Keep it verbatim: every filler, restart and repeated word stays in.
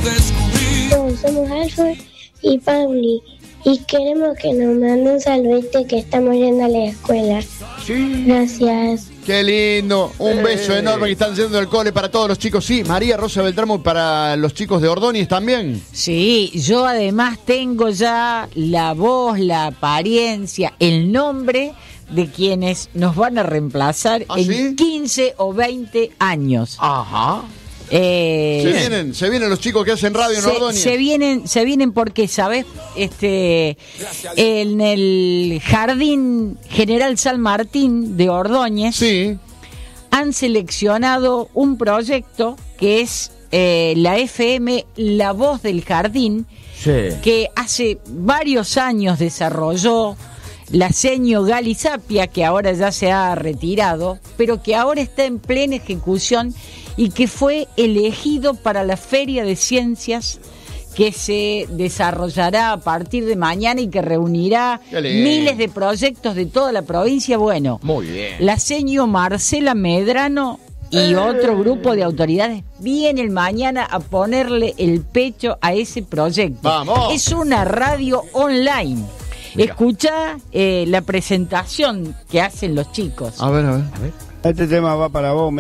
Somos Alfred y Pauli y queremos que nos mande un saludito que estamos yendo a la escuela. Sí. Gracias. Qué lindo, un beso Eh. enorme que están yendo al cole para todos los chicos. Sí, María Rosa Beltramo para los chicos de Ordóñez también. Sí, yo además tengo ya la voz, la apariencia, el nombre de quienes nos van a reemplazar ¿Ah, en sí? quince o veinte años. Ajá. Eh, Se vienen, se vienen los chicos que hacen radio en se, Ordóñez. se vienen, se vienen porque, ¿sabes? Este, en el Jardín General San Martín de Ordóñez Sí. han seleccionado un proyecto que es eh, la F M La Voz del Jardín, Sí. que hace varios años desarrolló la seño Gali Sapia, que ahora ya se ha retirado, pero que ahora está en plena ejecución y que fue elegido para la Feria de Ciencias que se desarrollará a partir de mañana y que reunirá Qué lindo. miles de proyectos de toda la provincia. Bueno, Muy bien. la seño Marcela Medrano y otro grupo de autoridades vienen mañana a ponerle el pecho a ese proyecto. ¡Vamos! Es una radio online. Mira. Escuchá eh, la presentación que hacen los chicos. A ver, a ver. A ver. Este tema va para vos.